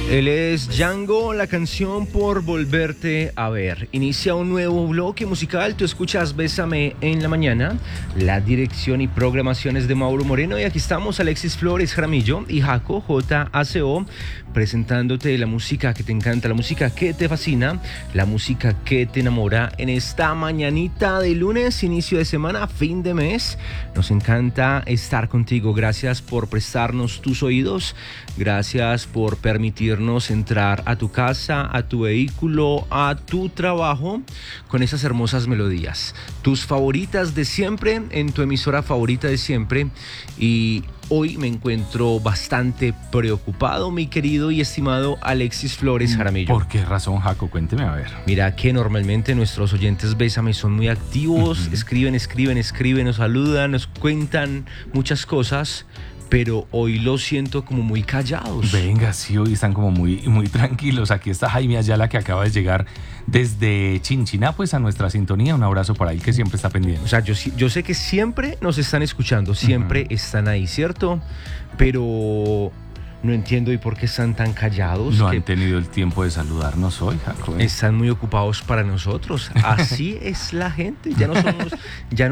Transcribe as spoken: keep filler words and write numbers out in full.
Él es Django, la canción Por Volverte a Ver. Inicia un nuevo bloque musical. Tú escuchas Bésame en la Mañana. La dirección y programación es de Mauro Moreno. Y aquí estamos Alexis Flores Jaramillo y Jaco J A C O presentándote la música que te encanta, la música que te fascina, la música que te enamora en esta mañanita de lunes, inicio de semana, fin de mes. Nos encanta estar contigo. Gracias por prestarnos tus oídos. Gracias por permitirnos entrar a tu casa, a tu vehículo, a tu trabajo con esas hermosas melodías. Tus favoritas de siempre en tu emisora favorita de siempre. Y hoy me encuentro bastante preocupado, mi querido y estimado Alexis Flores Jaramillo. ¿Por qué razón, Jaco? Cuénteme a ver. Mira que normalmente nuestros oyentes Bésame son muy activos, uh-huh. escriben, escriben, escriben, nos saludan, nos cuentan muchas cosas, pero hoy los siento como muy callados. Venga, sí, hoy están como muy, muy tranquilos. Aquí está Jaime Ayala, que acaba de llegar desde Chinchiná, pues a nuestra sintonía. Un abrazo por ahí, que siempre está pendiente. O sea, yo, yo sé que siempre nos están escuchando, siempre uh-huh. están ahí, ¿cierto? Pero no entiendo y por qué están tan callados. No han tenido el tiempo de saludarnos hoy, Jaco. Están muy ocupados para nosotros. Así es la gente. Ya no somos... Ya